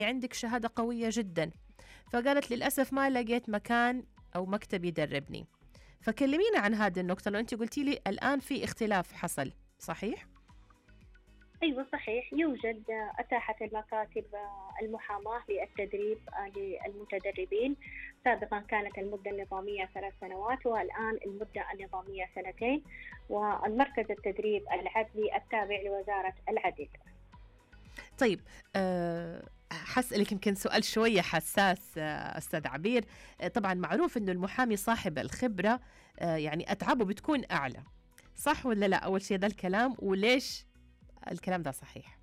عندك شهادة قوية جدا. فقالت للأسف ما لقيت مكان أو مكتب يدربني. فكلمينا عن هذه النقطة، لو أنت قلتي لي الآن في اختلاف حصل، صحيح؟ أيوة صحيح، يوجد أتاحت المكاتب المحاماة للتدريب للمتدربين. سابقا كانت المدة النظامية 3 سنوات، والآن المدة النظامية 2 سنين، والمركز التدريب العدلي التابع لوزارة العدل. طيب، حسألك يمكن سؤال شوية حساس أستاذ عبير. طبعا معروف أنه المحامي صاحب الخبرة يعني أتعابه بتكون أعلى، صح ولا لا؟ أول شيء ده الكلام، وليش الكلام ده صحيح؟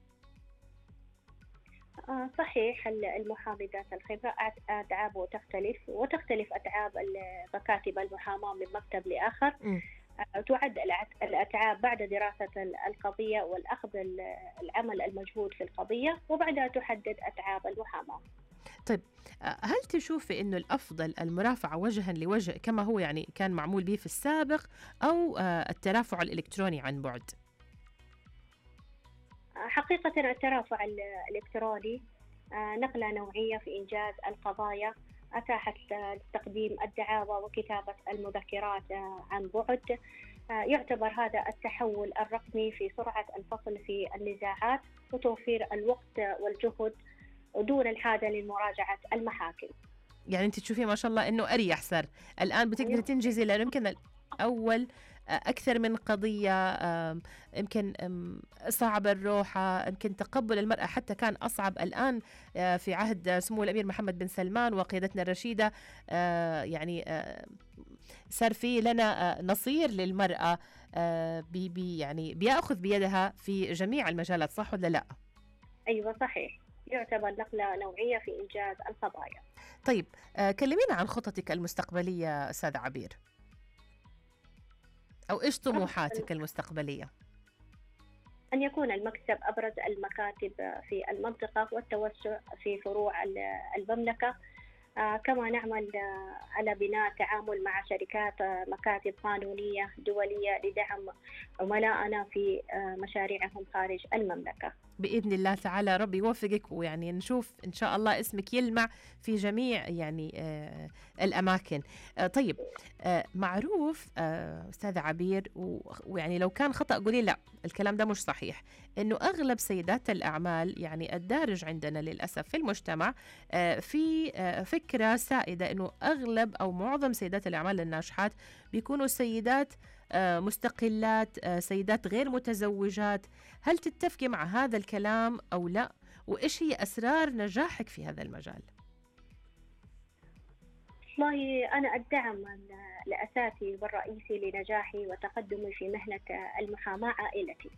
صحيح، المحامي ذات الخبرة أتعابه تختلف، وتختلف أتعاب مكاتب المحاماة من مكتب لآخر. م. تعد الأتعاب بعد دراسة القضية والأخذ العمل المجهود في القضية، وبعدها تحدد أتعاب المحاماة. طيب، هل تشوفي أنه الأفضل المرافعة وجها لوجه كما هو يعني كان معمول به في السابق، أو الترافع الإلكتروني عن بعد؟ حقيقة الترافع الإلكتروني نقلة نوعية في إنجاز القضايا، أتاحت تقديم الدعاوى وكتابة المذكرات عن بعد. يعتبر هذا التحول الرقمي في سرعة الفصل في النزاعات وتوفير الوقت والجهد دون الحاجة لمراجعة المحاكم. يعني أنت تشوفي ما شاء الله أنه أريح صار الآن، بتقدري تنجزي، لأنه يمكن الأول أكثر من قضية يمكن صعب الروحة، يمكن تقبل المرأة حتى كان أصعب. الآن في عهد سمو الأمير محمد بن سلمان وقيادتنا الرشيدة يعني صار في لنا نصير للمرأة، يعني بيأخذ بيدها في جميع المجالات، صح ولا لا؟ أيوة صحيح، يعتبر نقلة نوعية في إنجاز القضايا. طيب، كلمينا عن خططك المستقبلية أستاذ عبير، أو إيش طموحاتك المستقبلية؟ أن يكون المكتب أبرز المكاتب في المنطقة والتوسع في فروع المملكة. كما نعمل على بناء تعامل مع شركات مكاتب قانونية دولية لدعم عملائنا في مشاريعهم خارج المملكة. بإذن الله تعالى ربي يوفقك، ويعني نشوف إن شاء الله اسمك يلمع في جميع يعني الأماكن. طيب، معروف أستاذ عبير، ويعني لو كان خطأ قولي لا الكلام ده مش صحيح، إنه أغلب سيدات الأعمال يعني الدارج عندنا للأسف في المجتمع في فكرة سائدة إنه أغلب أو معظم سيدات الأعمال الناجحات بيكونوا سيدات مستقلات، سيدات غير متزوجات. هل تتفقي مع هذا الكلام أو لا؟ وإيش هي أسرار نجاحك في هذا المجال؟ والله أنا أدعم الأساسي والرئيسي لنجاحي وتقدمي في مهنة المحاماة عائلتي،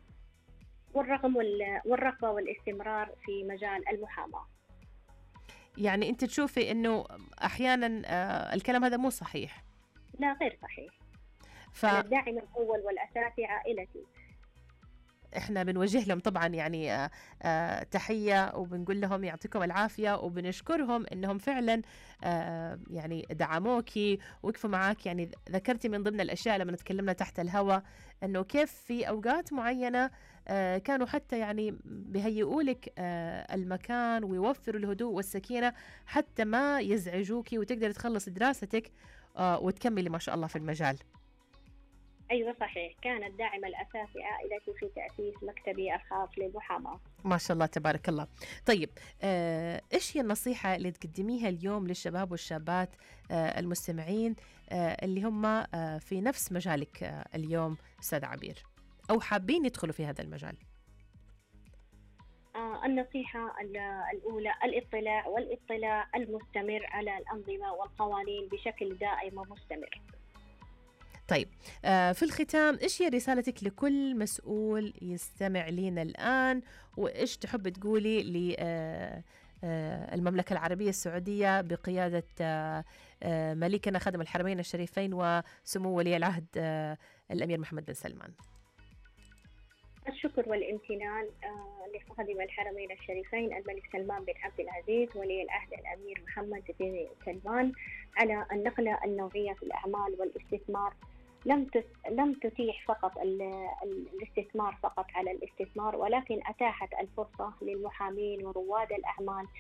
والرغبة والاستمرار في مجال المحاماة. يعني أنت تشوفي أنه أحيانا الكلام هذا مو صحيح؟ لا، غير صحيح. أنا الداعم الأول والأساسي عائلتي. احنا بنوجه لهم طبعا يعني تحية، وبنقول لهم يعطيكم العافية، وبنشكرهم انهم فعلا يعني دعموكي وقفوا معاك. يعني ذكرتي من ضمن الاشياء لما تكلمنا تحت الهواء انه كيف في اوقات معينة كانوا حتى يعني بيهيئوا لك المكان ويوفروا الهدوء والسكينة حتى ما يزعجوكي وتقدري تخلصي دراستك وتكملي ما شاء الله في المجال. أيوة صحيح، كان الداعم الأساسي عائلتي في تأسيس مكتبي الخاص للمحاماة. ما شاء الله تبارك الله. طيب، إيش هي النصيحة اللي تقدميها اليوم للشباب والشابات المستمعين اللي هم في نفس مجالك اليوم أستاذ عبير، أو حابين يدخلوا في هذا المجال؟ النصيحة الأولى الاطلاع المستمر على الأنظمة والقوانين بشكل دائم ومستمر. طيب، في الختام إيش هي رسالتك لكل مسؤول يستمع لنا الآن، وإيش تحب تقولي للمملكة العربية السعودية بقيادة ملكنا خادم الحرمين الشريفين وسمو ولي العهد الأمير محمد بن سلمان؟ الشكر والامتنان لخادم الحرمين الشريفين الملك سلمان بن عبد العزيز ولي العهد الأمير محمد بن سلمان على النقلة النوعية في الأعمال والاستثمار لم تتيح فقط الاستثمار فقط على الاستثمار، ولكن أتاحت الفرصة للمحامين ورواد الأعمال